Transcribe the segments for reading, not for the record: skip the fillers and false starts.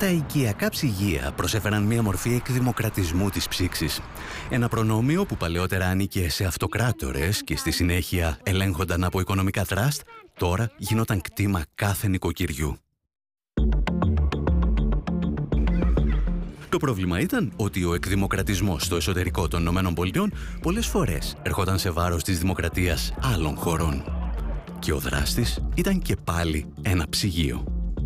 Τα οικιακά ψυγεία προσέφεραν μία μορφή εκδημοκρατισμού της ψήξης. Ένα προνόμιο που παλαιότερα ανήκε σε αυτοκράτορες και στη συνέχεια ελέγχονταν από οικονομικά τραστ, τώρα γινόταν κτήμα κάθε νοικοκυριού. Το πρόβλημα ήταν ότι ο εκδημοκρατισμός στο εσωτερικό των ΗΠΑ πολλές φορές ερχόταν σε βάρος της δημοκρατίας άλλων χωρών. Και ο δράστης ήταν και πάλι ένα ψυγείο.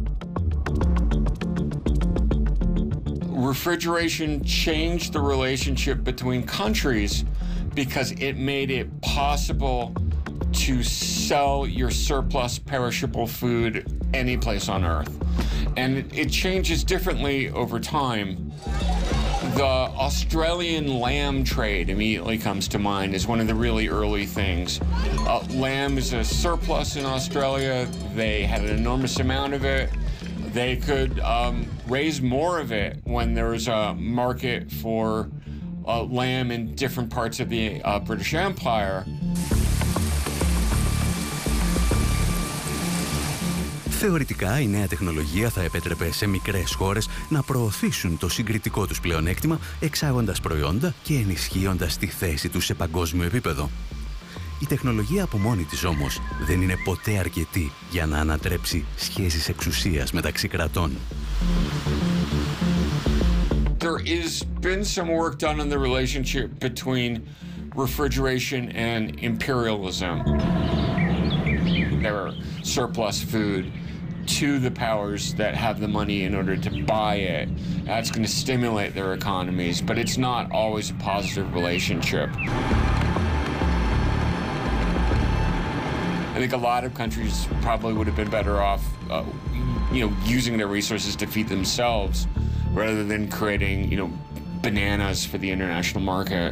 Refrigeration changed the relationship between countries because it made it possible to sell your surplus perishable food any place on earth. And it changes differently over time. The Australian lamb trade immediately comes to mind as one of the really early things. Lamb is a surplus in Australia. They had an enormous amount of it. They could raise more of it when there was a market for lamb in different parts of the British Empire. Θεωρητικά, η νέα τεχνολογία θα επέτρεπε σε μικρές χώρες να προωθήσουν το συγκριτικό τους πλεονέκτημα, εξάγοντας προϊόντα και ενισχύοντας τη θέση τους σε παγκόσμιο επίπεδο. Η τεχνολογία από μόνη της όμως δεν είναι ποτέ αρκετή για να ανατρέψει σχέσεις εξουσίας μεταξύ κρατών. There has been some work done on the relationship between refrigeration and imperialism. There are surplus food to the powers that have the money in order to buy it. That's going to stimulate their economies, but it's not always a positive relationship. I think a lot of countries probably would have been better off, using their resources to feed themselves rather than creating, bananas for the international market.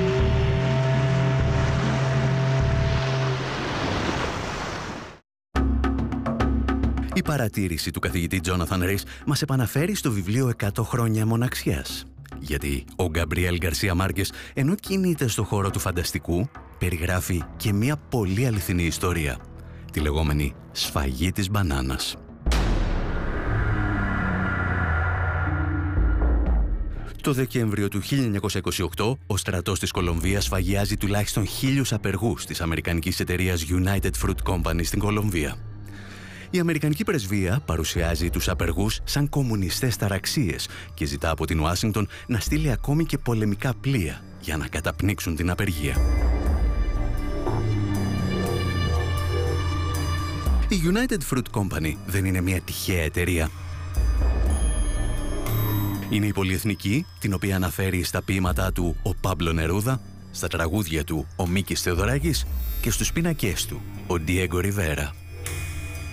Η παρατήρηση του καθηγητή Τζόναθαν Ρίς μας επαναφέρει στο βιβλίο «100 χρόνια μοναξιάς». Γιατί ο Γκαμπριέλ Γκαρσία Μάρκες, ενώ κινείται στο χώρο του φανταστικού, περιγράφει και μια πολύ αληθινή ιστορία, τη λεγόμενη σφαγή της μπανάνας. Το Δεκέμβριο του 1928, ο στρατός της Κολομβίας σφαγιάζει τουλάχιστον 1.000 απεργούς της αμερικανικής εταιρείας United Fruit Company στην Κολομβία. Η Αμερικανική πρεσβεία παρουσιάζει τους απεργούς σαν κομμουνιστές ταραξίες και ζητά από την Ουάσιγκτον να στείλει ακόμη και πολεμικά πλοία για να καταπνίξουν την απεργία. Η United Fruit Company δεν είναι μια τυχαία εταιρεία. Είναι η πολυεθνική, την οποία αναφέρει στα ποίηματά του ο Πάμπλο Νερούδα, στα τραγούδια του ο Μίκης Θεοδωράκης και στους πίνακες του ο Ντιέγκο Ριβέρα.